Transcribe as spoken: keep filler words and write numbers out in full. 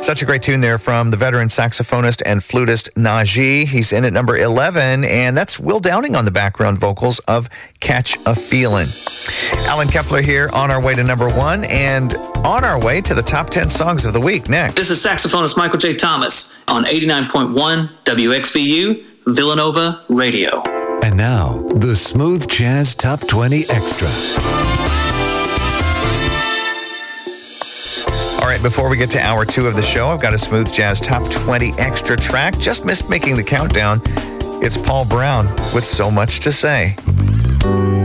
Such a great tune there from the veteran saxophonist and flutist Najee. He's in at number eleven, and that's Will Downing on the background vocals of Catch a Feelin'. Alan Kepler here on our way to number one and on our way to the top ten songs of the week. Next. This is saxophonist Michael J. Thomas on eighty-nine point one W X V U Villanova Radio. And now, the Smooth Jazz Top twenty Extra. All right, before we get to hour two of the show, I've got a Smooth Jazz Top twenty Extra track. Just missed making the countdown. It's Paul Brown with So Much to Say.